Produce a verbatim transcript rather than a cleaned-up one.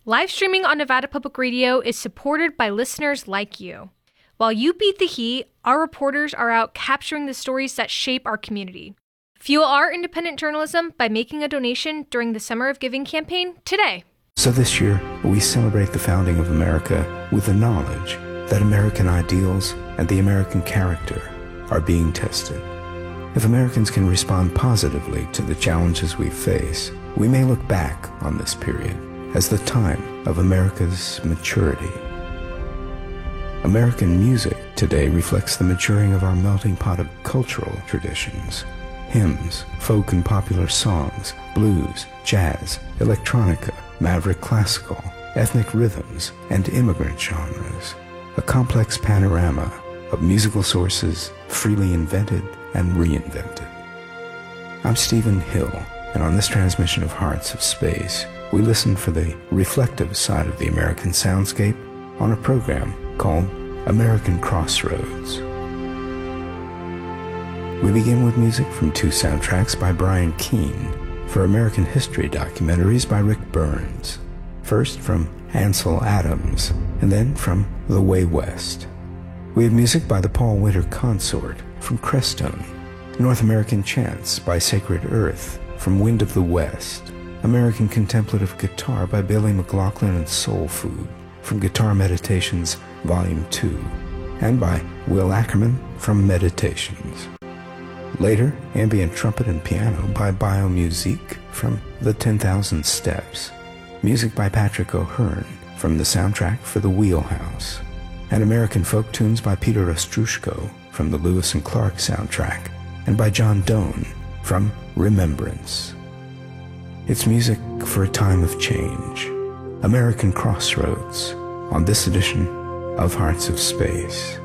Live streaming on Nevada Public Radio is supported by listeners like you. While you beat the heat, our reporters are out capturing the stories that shape our community. Fuel our independent journalism by making a donation during the Summer of Giving campaign today. So this year, we celebrate the founding of America with the knowledge that American ideals and the American character are being tested. If Americans can respond positively to the challenges we face, we may look back on this period as the time of America's maturity. American music today reflects the maturing of our melting pot of cultural traditions. Hymns, folk and popular songs, blues, jazz, electronica, maverick classical, ethnic rhythms, and immigrant genres. A complex panorama of musical sources freely invented and reinvented. I'm Stephen Hill, and on this transmission of Hearts of Space, we listen for the reflective side of the American soundscape on a program called American Crossroads. We begin with music from two soundtracks by Brian Keene for American history documentaries by Rick Burns. First from Ansel Adams, and then from The Way West. We have music by the Paul Winter Consort from Crestone, North American Chants by Sacred Earth from Wind of the West, American Contemplative Guitar by Billy McLaughlin and Soul Food from Guitar Meditations Volume two, and by Will Ackerman from Meditations. Later, ambient trumpet and piano by Biomusique from The ten thousand Steps, music by Patrick O'Hearn from the soundtrack for The Wheelhouse, and American folk tunes by Peter Ostrushko from the Lewis and Clark soundtrack, and by John Doan from Remembrance. It's music for a time of change. American Crossroads on this edition of Hearts of Space.